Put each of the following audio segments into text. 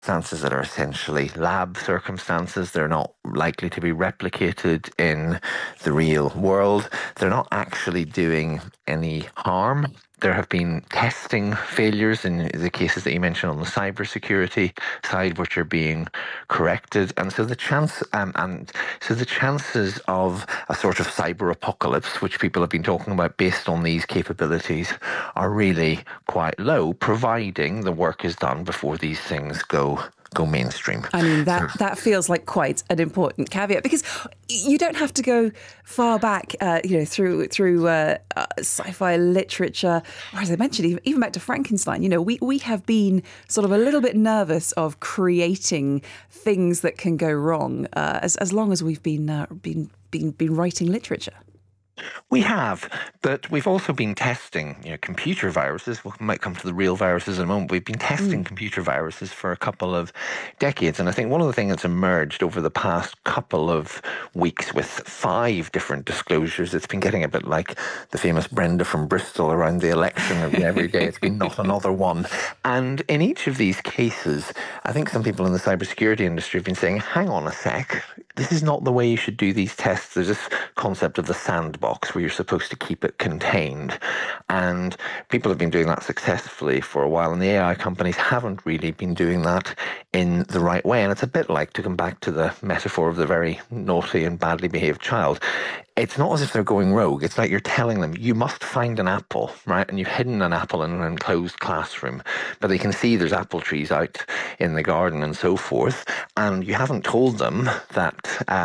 circumstances that are essentially lab circumstances. They're not likely to be replicated in the real world. They're not actually doing any harm. There have been testing failures in the cases that you mentioned on the cybersecurity side, which are being corrected, and so the chances of a sort of cyber apocalypse, which people have been talking about based on these capabilities, are really quite low, providing the work is done before these things go mainstream. I mean, that feels like quite an important caveat, because you don't have to go far back, through sci-fi literature, or as I mentioned, even back to Frankenstein. We have been sort of a little bit nervous of creating things that can go wrong, as long as we've been writing literature. We have, but we've also been testing, computer viruses. We might come to the real viruses in a moment. We've been testing computer viruses for a couple of decades. And I think one of the things that's emerged over the past couple of weeks with 5 different disclosures, it's been getting a bit like the famous Brenda from Bristol around the election every day. It's been not another one. And in each of these cases, I think some people in the cybersecurity industry have been saying, hang on a sec, this is not the way you should do these tests. There's this concept of the sandbox where you're supposed to keep it contained. And people have been doing that successfully for a while, and the AI companies haven't really been doing that in the right way. And it's a bit like, to come back to the metaphor of the very naughty and badly behaved child, it's not as if they're going rogue. It's like you're telling them, you must find an apple, right? And you've hidden an apple in an enclosed classroom, but they can see there's apple trees out in the garden and so forth. And you haven't told them that,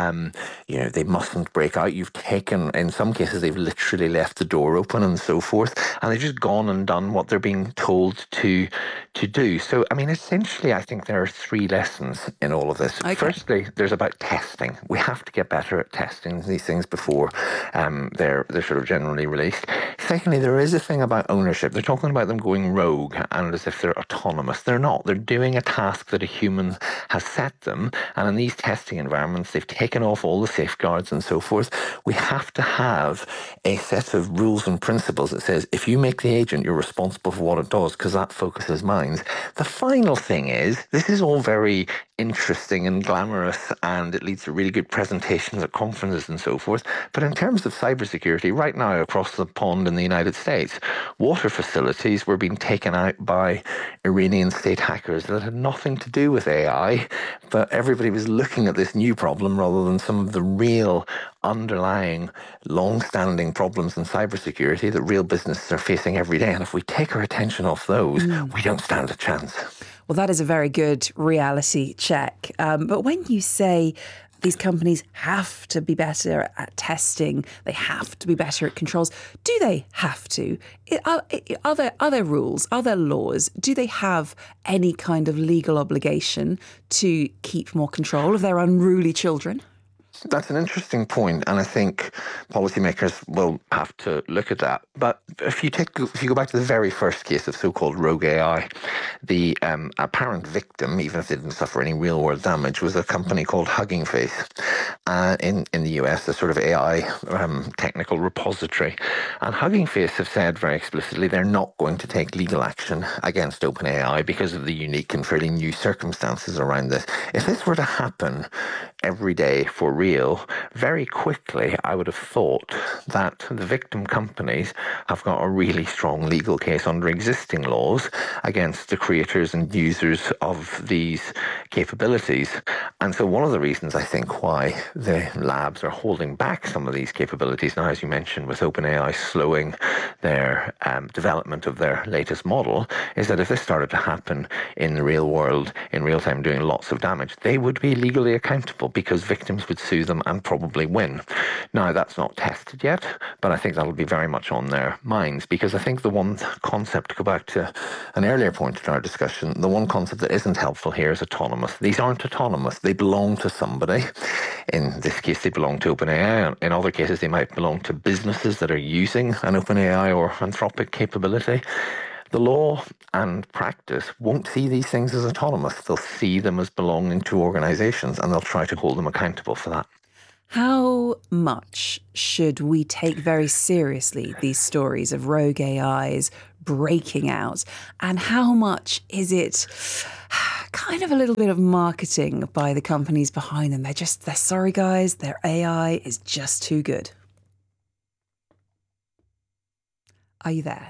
they mustn't break out. You've taken, in some cases, they've literally left the door open and so forth. And they've just gone and done what they're being told to do. So, I mean, essentially, I think there are 3 lessons in all of this. Okay. Firstly, there's about testing. We have to get better at testing these things before they're sort of generally released. Secondly, there is a thing about ownership. They're talking about them going rogue and as if they're autonomous. They're not. They're doing a task that a human has set them. And in these testing environments, they've taken off all the safeguards and so forth. We have to have a set of rules and principles that says, if you make the agent, you're responsible for what it does, because that focuses minds. The final thing is, this is all very interesting and glamorous, and it leads to really good presentations at conferences and so forth. But in terms of cybersecurity, right now across the pond in the United States, water facilities were being taken out by Iranian state hackers that had nothing to do with AI, but everybody was looking at this new problem rather than some of the real underlying long-standing problems in cybersecurity that real businesses are facing every day. And if we take our attention off those, we don't stand a chance. Well, that is a very good reality check. But when you say these companies have to be better at testing, they have to be better at controls, do they have to? Are there rules, are there laws? Do they have any kind of legal obligation to keep more control of their unruly children? That's an interesting point, and I think policymakers will have to look at that. But if you go back to the very first case of so-called rogue AI, the apparent victim, even if they didn't suffer any real-world damage, was a company called Hugging Face in the US, a sort of AI technical repository. And Hugging Face have said very explicitly they're not going to take legal action against OpenAI because of the unique and fairly new circumstances around this. If this were to happen every day for real, very quickly I would have thought that the victim companies have got a really strong legal case under existing laws against the creators and users of these capabilities. And so one of the reasons I think why the labs are holding back some of these capabilities now, as you mentioned, with OpenAI slowing their development of their latest model, is that if this started to happen in the real world, in real time, doing lots of damage, they would be legally accountable because victims would sue them and probably win. Now, that's not tested yet, but I think that'll be very much on their minds, because I think the one concept, to go back to an earlier point in our discussion, the one concept that isn't helpful here is autonomous. These aren't autonomous. They belong to somebody. In this case, they belong to OpenAI. In other cases, they might belong to businesses that are using an OpenAI or Anthropic capability. The law and practice won't see these things as autonomous. They'll see them as belonging to organizations, and they'll try to hold them accountable for that. How much should we take very seriously these stories of rogue AIs breaking out? And how much is it kind of a little bit of marketing by the companies behind them. They're sorry, guys, their AI is just too good. Are you there?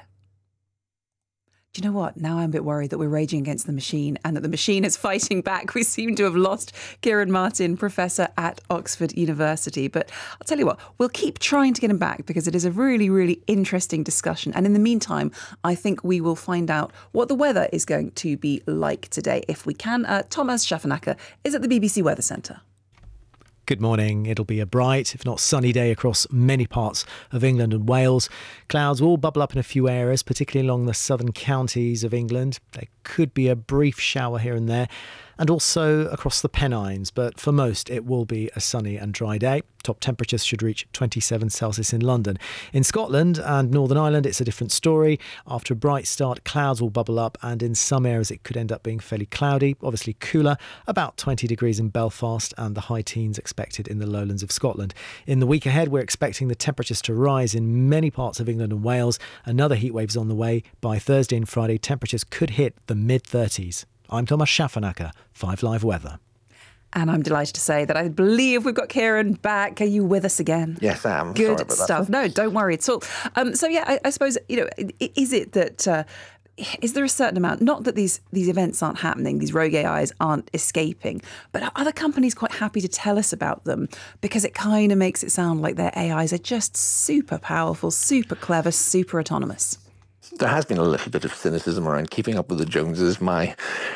Do you know what? Now I'm a bit worried that we're raging against the machine and that the machine is fighting back. We seem to have lost Kieran Martin, professor at Oxford University. But I'll tell you what, we'll keep trying to get him back because it is a really, really interesting discussion. And in the meantime, I think we will find out what the weather is going to be like today. If we can, Thomas Schaffernacker is at the BBC Weather Centre. Good morning. It'll be a bright, if not sunny day across many parts of England and Wales. Clouds will bubble up in a few areas, particularly along the southern counties of England. There could be a brief shower here and there, and also across the Pennines. But for most, it will be a sunny and dry day. Top temperatures should reach 27 Celsius in London. In Scotland and Northern Ireland, it's a different story. After a bright start, clouds will bubble up, and in some areas it could end up being fairly cloudy, obviously cooler, about 20 degrees in Belfast, and the high teens expected in the lowlands of Scotland. In the week ahead, we're expecting the temperatures to rise in many parts of England and Wales. Another heatwave's on the way. By Thursday and Friday, temperatures could hit the mid-30s. I'm Thomas Schaffernacker, 5 Live Weather. And I'm delighted to say that I believe we've got Kieran back. Are you with us again? Yes, I am. Good stuff. No, don't worry at all. So yeah, I suppose, is it that... is there a certain amount, not that these events aren't happening, these rogue AIs aren't escaping, but are other companies quite happy to tell us about them because it kind of makes it sound like their AIs are just super powerful, super clever, super autonomous? There has been a little bit of cynicism around keeping up with the Joneses. My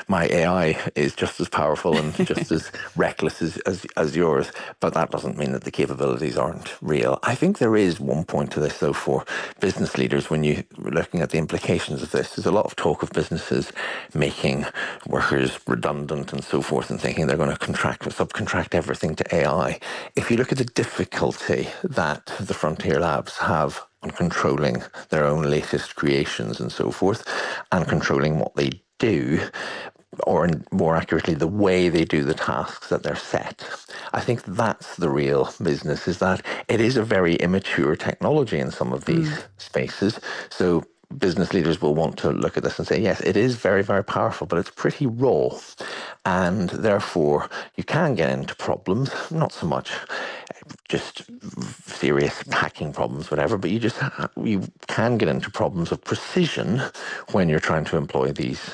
AI is just as powerful and just as reckless as yours, but that doesn't mean that the capabilities aren't real. I think there is one point to this, though, for business leaders when you're looking at the implications of this. There's a lot of talk of businesses making workers redundant and so forth and thinking they're going to subcontract everything to AI. If you look at the difficulty that the Frontier Labs have on controlling their own latest creations and so forth, and controlling what they do, or more accurately, the way they do the tasks that they're set. I think that's the real business, is that it is a very immature technology in some of these spaces. So business leaders will want to look at this and say, yes, it is very, very powerful, but it's pretty raw. And therefore, you can get into problems, not so much just serious hacking problems, whatever, but you can get into problems of precision when you're trying to employ these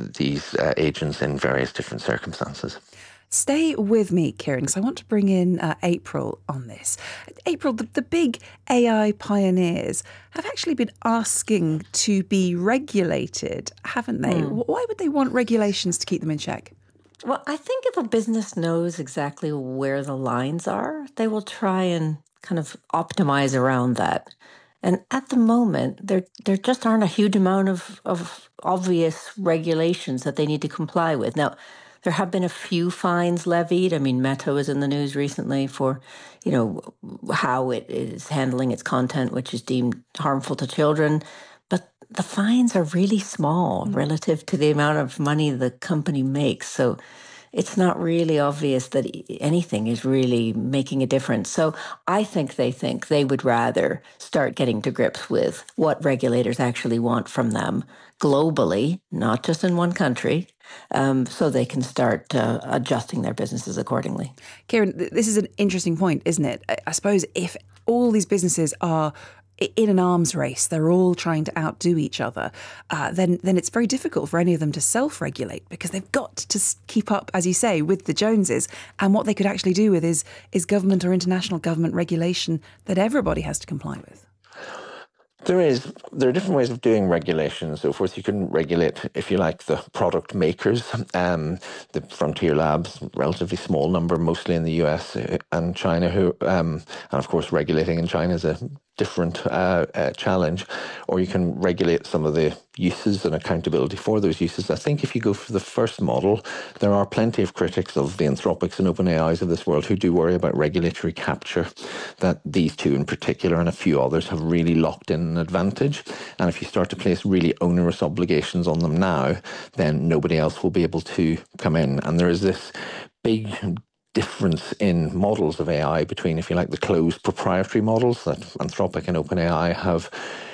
agents in various different circumstances. Stay with me, Kieran, because I want to bring in April on this. April, the big AI pioneers have actually been asking to be regulated, haven't they? Why would they want regulations to keep them in check? Well, I think if a business knows exactly where the lines are, they will try and kind of optimize around that. And at the moment, there just aren't a huge amount of obvious regulations that they need to comply with. Now, there have been a few fines levied. I mean, Meta was in the news recently for, how it is handling its content, which is deemed harmful to children. But the fines are really small relative to the amount of money the company makes. So it's not really obvious that anything is really making a difference. So I think they would rather start getting to grips with what regulators actually want from them globally, not just in one country, so they can start adjusting their businesses accordingly. Kieran, this is an interesting point, isn't it? I suppose if all these businesses are in an arms race, they're all trying to outdo each other, then it's very difficult for any of them to self-regulate because they've got to keep up, as you say, with the Joneses. And what they could actually do with is government or international government regulation that everybody has to comply with. There are different ways of doing regulation and so forth. You can regulate, if you like, the product makers. The Frontier Labs, relatively small number, mostly in the US and China, and of course regulating in China is a different challenge. Or you can regulate some of the uses and accountability for those uses. I think if you go for the first model, there are plenty of critics of the Anthropics and OpenAIs of this world who do worry about regulatory capture, that these two in particular and a few others have really locked in an advantage. And if you start to place really onerous obligations on them now, then nobody else will be able to come in. And there is this big difference in models of AI between, if you like, the closed proprietary models that Anthropic and OpenAI have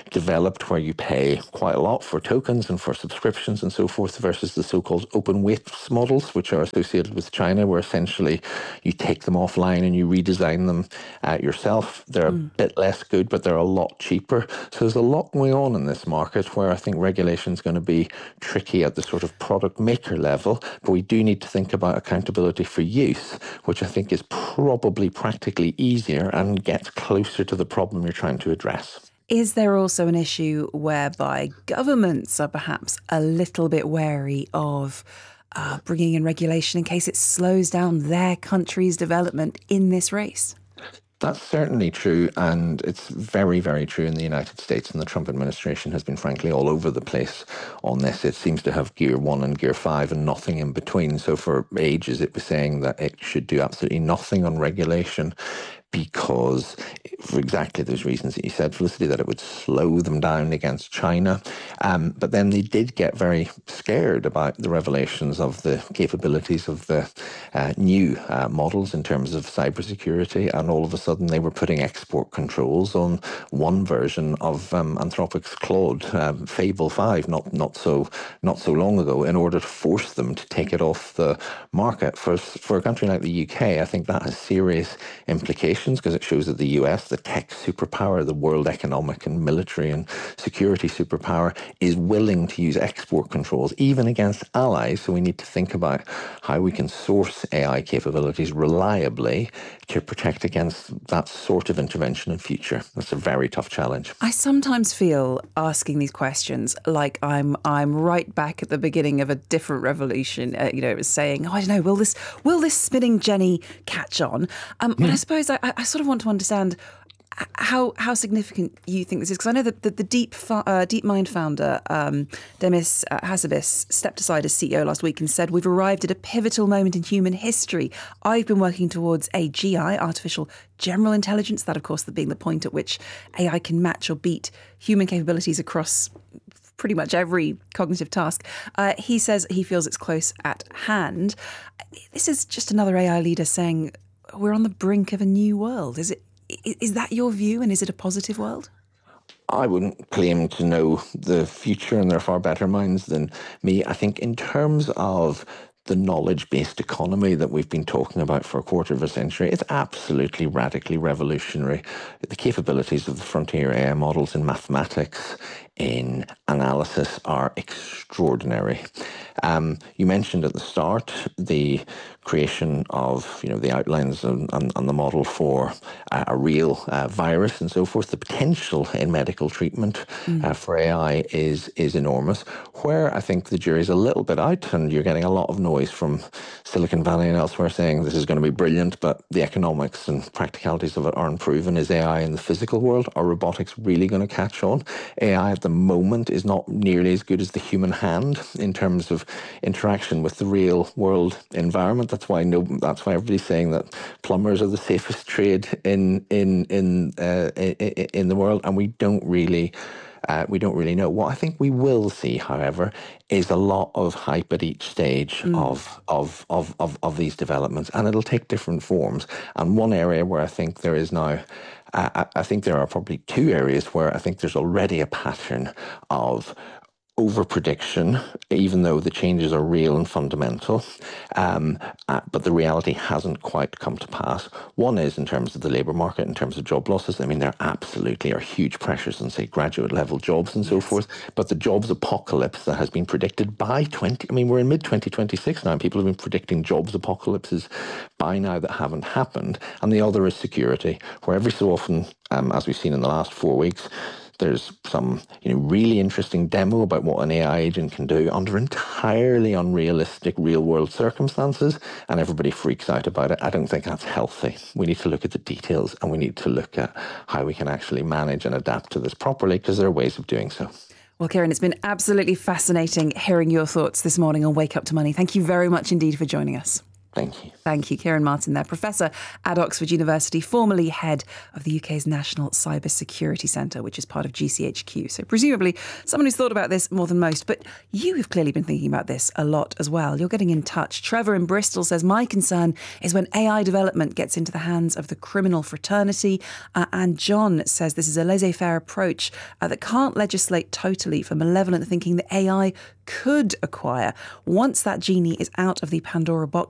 developed where you pay quite a lot for tokens and for subscriptions and so forth, versus the so-called open weights models, which are associated with China, where essentially you take them offline and you redesign them yourself. They're a bit less good, but they're a lot cheaper. So there's a lot going on in this market where I think regulation is going to be tricky at the sort of product maker level, but we do need to think about accountability for use, which I think is probably practically easier and gets closer to the problem you're trying to address. Is there also an issue whereby governments are perhaps a little bit wary of bringing in regulation in case it slows down their country's development in this race? That's certainly true, and it's very, very true in the United States, and the Trump administration has been, frankly, all over the place on this. It seems to have gear 1 and gear 5 and nothing in between. So for ages it was saying that it should do absolutely nothing on regulation because, for exactly those reasons that you said, Felicity, that it would slow them down against China. But then they did get very scared about the revelations of the capabilities of the new models in terms of cybersecurity, and all of a sudden they were putting export controls on one version of Anthropic's Claude, Fable 5, not so long ago, in order to force them to take it off the market. For a country like the UK, I think that has serious implications, because it shows that the US, the tech superpower, the world economic and military and security superpower, is willing to use export controls even against allies. So we need to think about how we can source AI capabilities reliably to protect against that sort of intervention in future. That's a very tough challenge. I sometimes feel asking these questions like I'm right back at the beginning of a different revolution. It was saying, I don't know, will this spinning jenny catch on? But I suppose I sort of want to understand how significant you think this is, because I know that the DeepMind founder, Demis Hassabis, stepped aside as CEO last week and said, we've arrived at a pivotal moment in human history. I've been working towards AGI, artificial general intelligence, that of course being the point at which AI can match or beat human capabilities across pretty much every cognitive task. He says he feels it's close at hand. This is just another AI leader saying we're on the brink of a new world. Is that your view, and is it a positive world? I wouldn't claim to know the future, and there are far better minds than me. I think in terms of the knowledge-based economy that we've been talking about for a quarter of a century, it's absolutely radically revolutionary. The capabilities of the frontier AI models in mathematics, in analysis, are extraordinary. You mentioned at the start the creation of the outlines and the model for a real virus and so forth. The potential in medical treatment for AI is enormous. Where I think the jury's a little bit out, and you're getting a lot of noise from Silicon Valley and elsewhere saying this is going to be brilliant, but the economics and practicalities of it aren't proven, is AI in the physical world. Are robotics really going to catch on? AI at the moment is not nearly as good as the human hand in terms of interaction with the real world environment. That's why everybody's saying that plumbers are the safest trade in the world, and we don't really know. What I think we will see, however, is a lot of hype at each stage of these developments, and it'll take different forms. And one area where I think there is now, I think there are probably two areas where I think there's already a pattern of over-prediction, even though the changes are real and fundamental, but the reality hasn't quite come to pass. One is in terms of the labour market, in terms of job losses. I mean, there absolutely are huge pressures on, say, graduate-level jobs and so forth, but the jobs apocalypse that has been predicted by we're in mid-2026 now, and people have been predicting jobs apocalypses by now that haven't happened. And the other is security, where every so often, as we've seen in the last 4 weeks, there's some really interesting demo about what an AI agent can do under entirely unrealistic real-world circumstances, and everybody freaks out about it. I don't think that's healthy. We need to look at the details, and we need to look at how we can actually manage and adapt to this properly, because there are ways of doing so. Well, Kieran, it's been absolutely fascinating hearing your thoughts this morning on Wake Up to Money. Thank you very much indeed for joining us. Thank you. Thank you, Kieran Martin there, Professor at Oxford University, formerly head of the UK's National Cyber Security Centre, which is part of GCHQ. So presumably someone who's thought about this more than most. But you have clearly been thinking about this a lot as well. You're getting in touch. Trevor in Bristol says, my concern is when AI development gets into the hands of the criminal fraternity. And John says this is a laissez-faire approach that can't legislate totally for malevolent thinking that AI could acquire. Once that genie is out of the Pandora box,